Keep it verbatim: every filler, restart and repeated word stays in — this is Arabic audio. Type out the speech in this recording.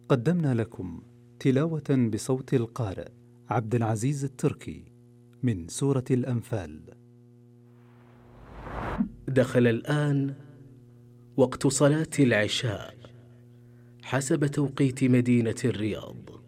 قدمنا لكم تلاوة بصوت القارئ عبد العزيز التركي من سورة الأنفال. دخل الآن وقت صلاة العشاء حسب توقيت مدينة الرياض.